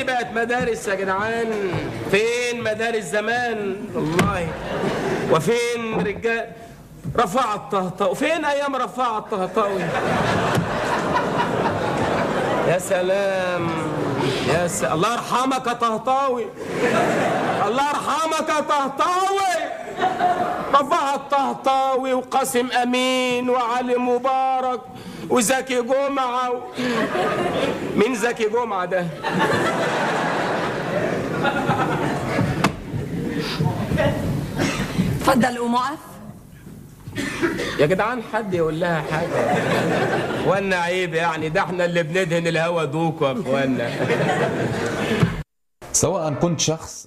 اللي بقت مدارس يا جدعان؟ فين مدارس زمان والله؟ وفين رجال رفاعة الطهطاوي؟ فين ايام رفاعة الطهطاوي؟ يا سلام يا سلام، الله يرحمك يا طهطاوي، الله يرحمك يا طهطاوي. رفاعة الطهطاوي وقاسم امين وعلي مبارك وزكي جمعة مين زكي جمعة ده؟ اتفضل قوم اقف. يا جدعان حد يقول لها حاجة وانا عيب يعني، ده احنا اللي بندهن الهوا دوكوا يا اخوانا. سواء كنت شخص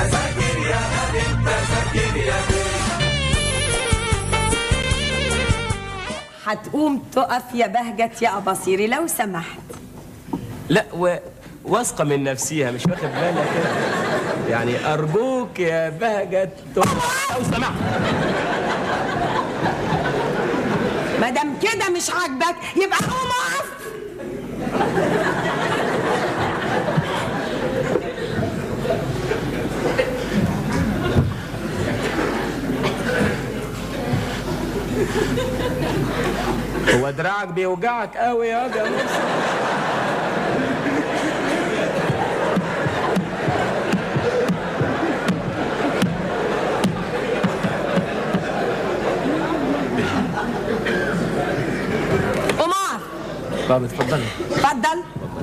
هتقوم تقف يا بهجت يا أباصيري لو سمحت. لا واثقة من نفسيها مش واخد بالها كده يعني. أرجوك يا بهجت لو سمحت. ما دام كده مش عاجبك يبقى قوم اقف. هو دراعك بيوجعك قوي يا موسى؟ قوم اقف. طب اتفضلي. اتفضل.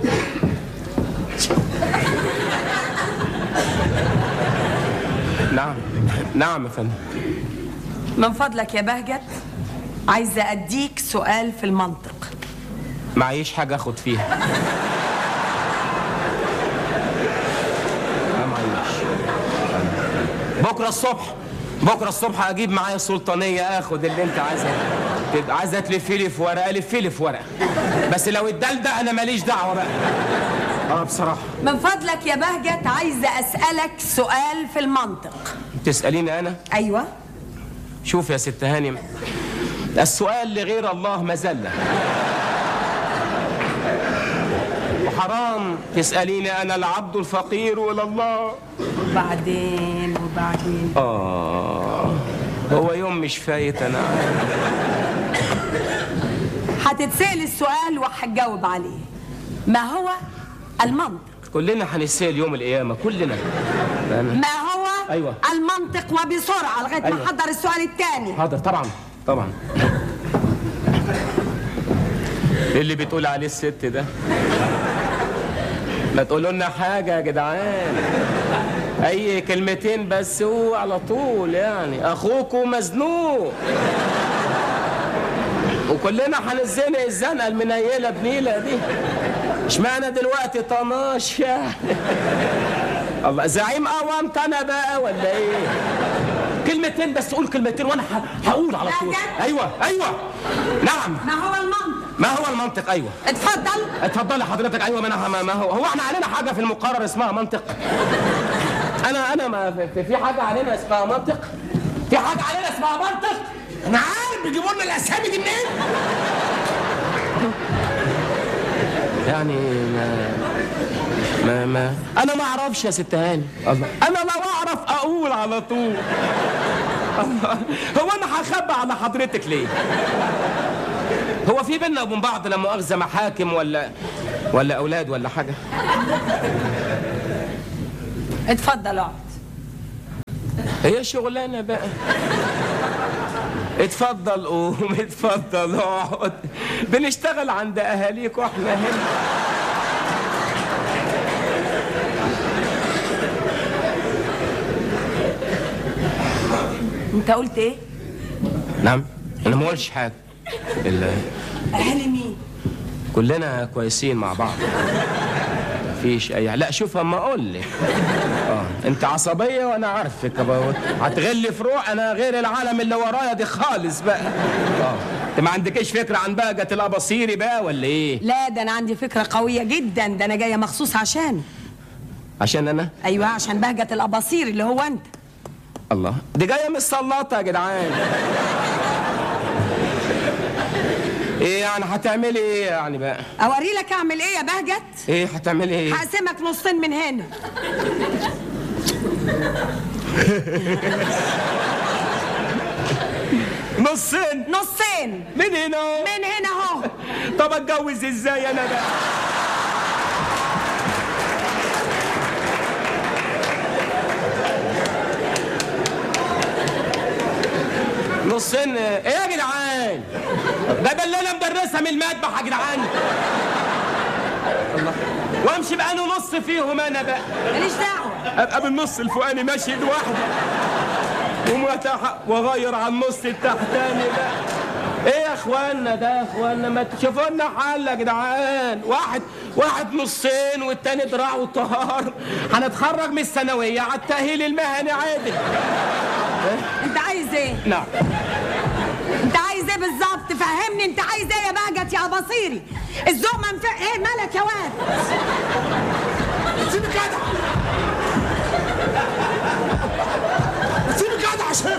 نعم يا فندم. من فضلك يا بهجت عايزة أديك سؤال في المنطق. معيش حاجة أخد فيها. ما معيش. بكرة الصبح أجيب معايا السلطانية أخد اللي أنت عايزها. تبقى عايزة تلفيلي في ورقة لفيلي في ورقة، بس لو الدلدة أنا ماليش دعوة بقى. بصراحة. من فضلك يا بهجت عايزة أسألك سؤال في المنطق. تسأليني أنا؟ أيوة. شوف يا ست هانم، السؤال لغير الله مذلة، وحرام تسأليني أنا العبد الفقير إلى الله. وبعدين هو يوم مش فايت أنا. هتتسأل السؤال وهتجاوب عليه. ما هو المنطق؟ كلنا هنسأل يوم القيامة كلنا. ما هو أيوة. المنطق وبسرعة لغاية أيوة. ما أحضر السؤال الثاني. حاضر طبعا. إيه اللي بتقول عليه الست ده؟ ما تقولوا لنا حاجة يا جدعان، أي كلمتين بس هو على طول يعني. أخوكوا مزنوق وكلنا هنزنق الزنقة المنيلة بنيلة دي. اشمعنى دلوقتي طناش يعني؟ الله، زعيم قوامت أنا بقى ولا إيه؟ كلمتين بس، قول كلمتين وأنا هقول على طول. أيوة نعم. ما هو المنطق؟ أيوة. اتفضلي حضرتك. أيوة ما هو احنا علينا حاجة في المقرر اسمها منطق؟ أنا ما في حاجة علينا اسمها منطق؟ في حاجة علينا اسمها منطق؟ أنا عارف بيجيبوا لنا الأسامي دي منين؟ يعني ما أنا ما أعرفش يا ست هاني. الله، أنا لو أعرف أقول على طول. هو أنا هخبى على حضرتك ليه؟ هو في بينا وبين بعض لا مؤاخذة محاكم ولا أولاد ولا حاجة؟ اتفضل اقعد. هي شغلانة بقى. اتفضل قوم، اتفضل اقعد، بنشتغل عند أهاليك واحنا هنا. انت قلت ايه؟ نعم، أنا ما قلتش حاجة. أهالي مين؟ كلنا كويسين مع بعض، مفيش أي. لا شوف أما أقول لك. أنت عصبية وأنا عارفك، هتغلي فروع. أنا غير العالم اللي ورايا دي خالص بقى. أنت ما عندكش فكرة عن بهجة الأباصيري بقى ولا إيه؟ لا ده أنا عندي فكرة قوية جدا، ده أنا جاية مخصوص عشان أنا؟ أيوة عشان بهجة الأباصيري اللي هو أنت. الله، دي جاية من السلاطة يا جدعان. ايه يعني هتعملي ايه يعني بقى؟ اوري لك اعمل ايه يا بهجت؟ ايه هتعملي ايه؟ هقسمك نصين من هنا. نصين؟ نصين من هنا؟ من هنا اهو. طب اتجوز ازاي انا بقى؟ نصين ايه يا جدعان؟ ده اللي انا مدرسها من المذبح يا جدعان. الله، وامشي بقى انا نص فيهم انا بقى. ماليش دعوه. ابقى بالنص الفوقاني ماشي لوحدي واغير على النص التحتاني بقى. ايه يا اخوانا ده يا اخوانا، ما تشوفوا لنا حل يا جدعان. واحد نصين والتاني دراع وطهار. هنتخرج من الثانويه على التاهيل المهني عادي. انت عايز ايه؟ نعم. انت عايز ايه بالظبط؟ فهمني انت عايز ايه يا بهجت يا بصيري؟ الذوق منفع ايه مالك يا واد؟ سيبك جدع، سيبك جدع يا شيخ.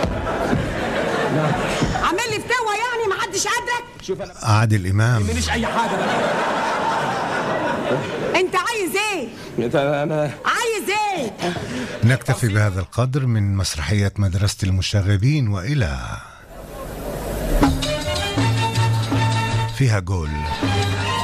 عامل لي فتوه يعني ما حدش قدك؟ شوف انا عادل إمام. ماليش اي حاجه بقى. انت عايز ايه؟ انا عايز ايه؟ نكتفي بهذا القدر من مسرحية مدرسة المشاغبين، وإلى فيها جول.